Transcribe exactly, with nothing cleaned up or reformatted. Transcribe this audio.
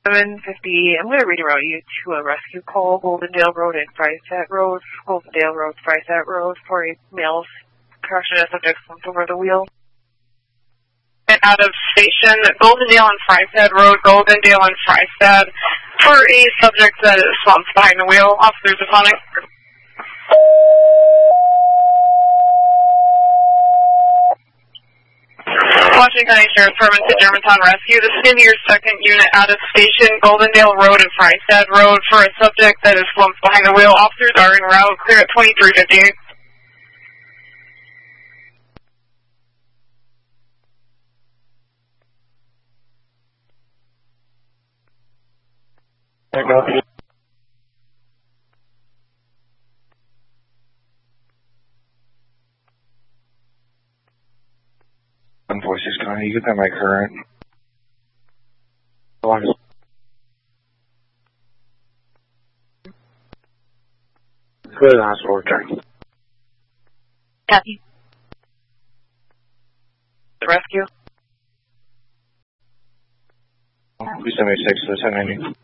seven fifty, I'm going to reroute you to a rescue call, Goldendale Road and Frysat Road, Goldendale Road, Frysat Road, for a male correctional subject slumped over the wheel. And out of station, Goldendale and Frysat Road, Goldendale and Frysat, for a subject that is slumped behind the wheel. Officers responding. Washington County Sheriff's Department to Germantown Rescue. This is your second unit out of station, Goldendale Road and Frysat Road, for a subject that is slumped behind the wheel. Officers are en route, clear at twenty-three fifty-eight. Voices, Connie, you got my current. How long is Go to the hospital, return. Copy. The rescue. two seventy-six to ten ninety.